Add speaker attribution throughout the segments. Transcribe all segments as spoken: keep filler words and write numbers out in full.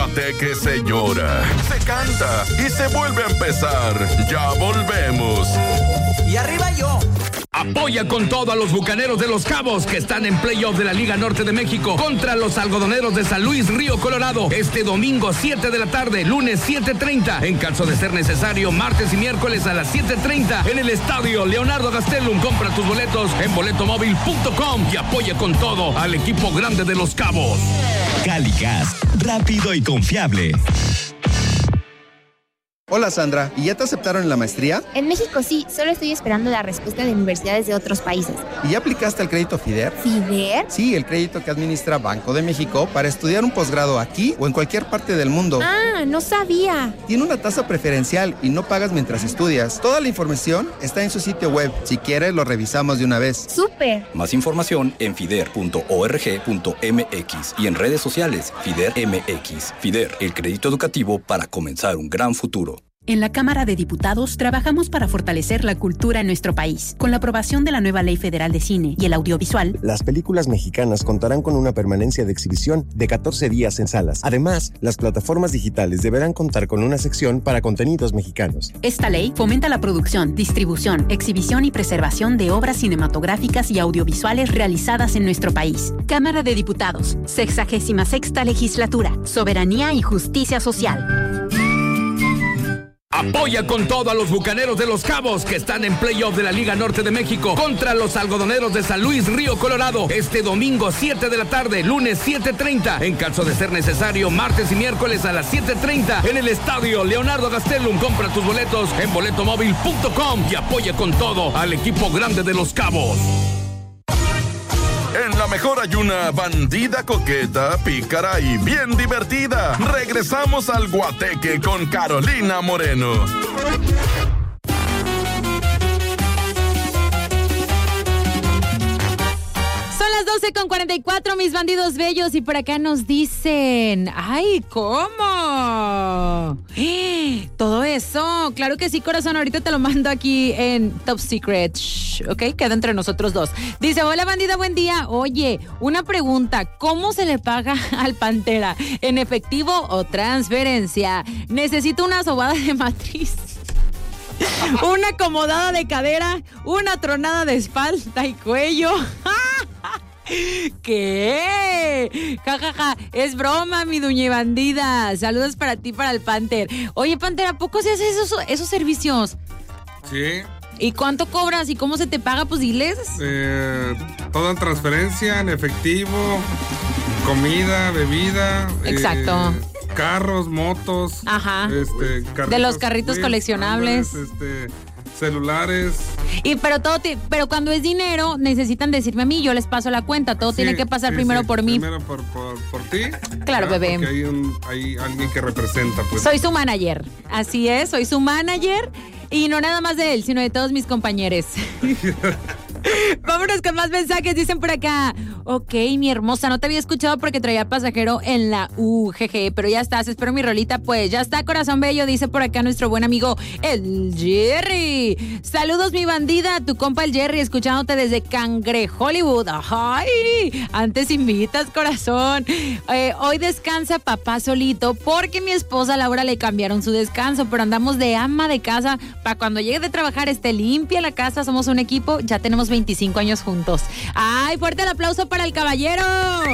Speaker 1: guateque se llora, se canta y se vuelve a empezar. Ya volvemos.
Speaker 2: Y arriba yo.
Speaker 3: Apoya con todo a los Bucaneros de Los Cabos, que están en playoff de la Liga Norte de México contra los Algodoneros de San Luis Río Colorado, este domingo siete de la tarde, lunes siete treinta, en caso de ser necesario, martes y miércoles a las siete treinta, en el estadio Leonardo Gastelum. Compra tus boletos en boleto móvil punto com y apoya con todo al equipo grande de Los Cabos.
Speaker 4: Caligas, rápido y confiable.
Speaker 5: Hola Sandra, ¿y ya te aceptaron en la maestría?
Speaker 6: En México sí, solo estoy esperando la respuesta de universidades de otros países.
Speaker 5: ¿Y ya aplicaste al crédito FIDER?
Speaker 6: ¿FIDER?
Speaker 5: Sí, el crédito que administra Banco de México para estudiar un posgrado aquí o en cualquier parte del mundo.
Speaker 6: Ah, no sabía.
Speaker 5: Tiene una tasa preferencial y no pagas mientras estudias. Toda la información está en su sitio web. Si quieres, lo revisamos de una vez.
Speaker 6: ¡Súper!
Speaker 7: Más información en fider punto org punto mx y en redes sociales FIDER M X. FIDER, el crédito educativo para comenzar un gran futuro.
Speaker 8: En la Cámara de Diputados trabajamos para fortalecer la cultura en nuestro país. Con la aprobación de la nueva Ley Federal de Cine y el Audiovisual,
Speaker 9: las películas mexicanas contarán con una permanencia de exhibición de catorce días en salas. Además, las plataformas digitales deberán contar con una sección para contenidos mexicanos.
Speaker 8: Esta ley fomenta la producción, distribución, exhibición y preservación de obras cinematográficas y audiovisuales realizadas en nuestro país. Cámara de Diputados, sexagésima sexta legislatura, soberanía y justicia social.
Speaker 3: Apoya con todo a los Bucaneros de Los Cabos, que están en playoff de la Liga Norte de México contra los Algodoneros de San Luis Río Colorado, este domingo siete de la tarde, lunes siete treinta, en caso de ser necesario, martes y miércoles a las siete treinta, en el estadio Leonardo Gastelum. Compra tus boletos en boleto móvil punto com y apoya con todo al equipo grande de Los Cabos.
Speaker 1: En la mejor hay una bandida coqueta, pícara y bien divertida. Regresamos al Guateque con Carolina Moreno.
Speaker 10: doce con cuarenta y cuatro, mis bandidos bellos, y por acá nos dicen, ay, ¿cómo? Todo eso, claro que sí, corazón, ahorita te lo mando aquí en Top Secret, Shh, ok, queda entre nosotros dos. Dice, hola bandida, buen día, oye, una pregunta, ¿cómo se le paga al Pantera? ¿En efectivo o transferencia? Necesito una sobada de matriz, una acomodada de cadera, una tronada de espalda y cuello. ¿Qué? Ja, ja, ja. Es broma, mi duñe bandida. Saludos para ti, para el Panther. Oye, Panther, ¿a poco se hacen esos, esos servicios?
Speaker 11: Sí.
Speaker 10: ¿Y cuánto cobras y cómo se te paga? Pues diles.
Speaker 11: Eh, todo en transferencia, en efectivo, comida, bebida.
Speaker 10: Exacto.
Speaker 11: Eh, carros, motos.
Speaker 10: Ajá.
Speaker 11: Este,
Speaker 10: de los carritos wheels, coleccionables.
Speaker 11: Este... celulares.
Speaker 10: Y pero todo te, pero cuando es dinero necesitan decirme a mí, yo les paso la cuenta, todo sí, tiene que pasar sí, primero sí, por mí.
Speaker 11: Primero por, por, por ti.
Speaker 10: Claro, bebé.
Speaker 11: Porque hay, un, hay alguien que representa, pues.
Speaker 10: Soy su manager, así es, soy su manager y no nada más de él, sino de todos mis compañeros. Vámonos con más mensajes, dicen por acá. Ok, mi hermosa, no te había escuchado porque traía pasajero en la U G G, pero ya estás, espero mi rolita, pues ya está, corazón bello, dice por acá nuestro buen amigo el Jerry. Saludos, mi bandida, tu compa el Jerry, escuchándote desde Cangre, Hollywood. Ay, antes invitas, corazón. Eh, hoy descansa papá solito porque mi esposa Laura le cambiaron su descanso, pero andamos de ama de casa para cuando llegue de trabajar esté limpia la casa, somos un equipo, ya tenemos veinticinco años juntos. ¡Ay, fuerte el aplauso para el caballero!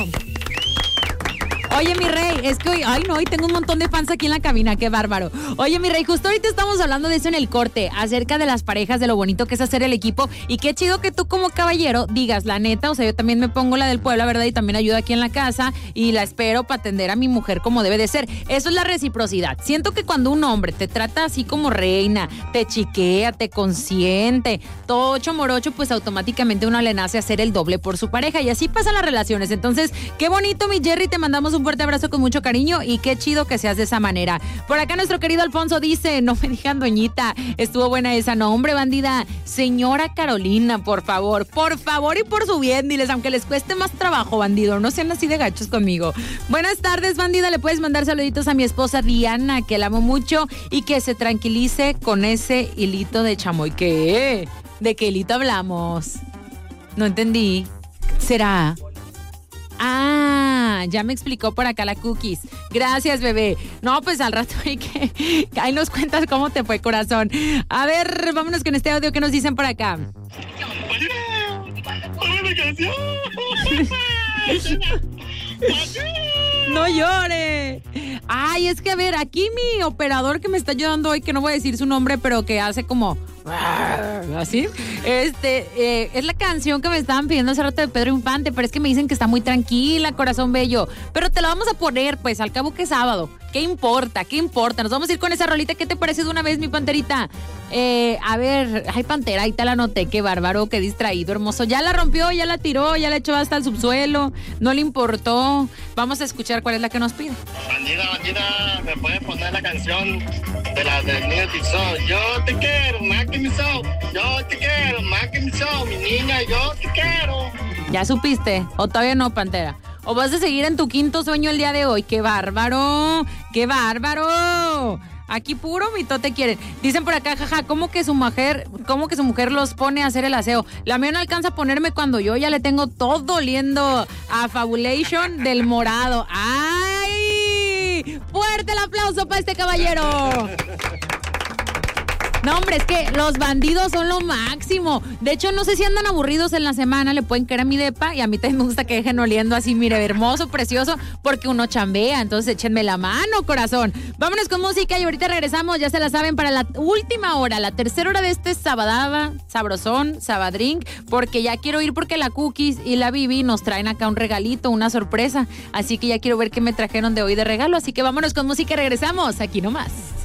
Speaker 10: Oye, mi rey, es que hoy, ay no, hoy tengo un montón de fans aquí en la cabina, qué bárbaro. Oye, mi rey, justo ahorita estamos hablando de eso en el corte, acerca de las parejas, de lo bonito que es hacer el equipo, y qué chido que tú como caballero digas la neta, o sea, yo también me pongo la del pueblo, ¿verdad? Y también ayudo aquí en la casa, y la espero para atender a mi mujer como debe de ser. Eso es la reciprocidad. Siento que cuando un hombre te trata así como reina, te chiquea, te consiente, todo ocho morocho, pues automáticamente uno le nace hacer el doble por su pareja, y así pasan las relaciones. Entonces, qué bonito, mi Jerry, te mandamos un fuerte abrazo con mucho cariño y qué chido que seas de esa manera. Por acá nuestro querido Alfonso dice, no me digan doñita, estuvo buena esa, no hombre, bandida, señora Carolina, por favor, por favor y por su bien, diles, aunque les cueste más trabajo, bandido, no sean así de gachos conmigo. Buenas tardes, bandida, le puedes mandar saluditos a mi esposa Diana, que la amo mucho y que se tranquilice con ese hilito de chamoy. ¿Qué? ¿De qué hilito hablamos? No entendí. ¿Será? Ah, Ah, ya me explicó por acá la Cookies. Gracias, bebé. No, pues al rato hay que... Ahí nos cuentas cómo te fue, corazón. A ver, vámonos con este audio que nos dicen por acá. No llore. Ay, es que a ver, aquí mi operador que me está ayudando hoy, que no voy a decir su nombre, pero que hace como... así, este, eh, es la canción que me estaban pidiendo hace rato de Pedro Infante, pero es que me dicen que está muy tranquila, corazón bello, pero te la vamos a poner, pues, al cabo que es sábado. ¿Qué importa? ¿Qué importa? Nos vamos a ir con esa rolita. ¿Qué te parece de una vez, mi panterita? Eh, a ver, ay, pantera, ahí te la anoté. Qué bárbaro, qué distraído, hermoso. Ya la rompió, ya la tiró, ya la echó hasta el subsuelo. No le importó. Vamos a escuchar cuál es la que nos pide.
Speaker 12: Bandida, bandida, ¿me puedes poner la canción de la del Music Show? Yo te quiero más que mi show. Yo te quiero más que mi show. Mi niña, yo te quiero.
Speaker 10: ¿Ya supiste? ¿O todavía no, pantera? ¿O vas a seguir en tu quinto sueño el día de hoy? ¡Qué bárbaro! ¡Qué bárbaro! Aquí puro mitote quieren. Dicen por acá, jaja, ¿cómo que su mujer, cómo que su mujer los pone a hacer el aseo? La mía no alcanza a ponerme cuando yo ya le tengo todo oliendo a Fabulation del morado. ¡Ay! ¡Fuerte el aplauso para este caballero! No, hombre, es que los bandidos son lo máximo. De hecho, no sé si andan aburridos en la semana, le pueden caer a mi depa, y a mí también me gusta que dejen oliendo así, mire, hermoso, precioso, porque uno chambea, entonces échenme la mano, corazón. Vámonos con música y ahorita regresamos, ya se la saben, para la última hora, la tercera hora de este sabadaba, sabrosón, sabadrink, porque ya quiero ir porque la Cookies y la Bibi nos traen acá un regalito, una sorpresa, así que ya quiero ver qué me trajeron de hoy de regalo, así que vámonos con música y regresamos, aquí nomás.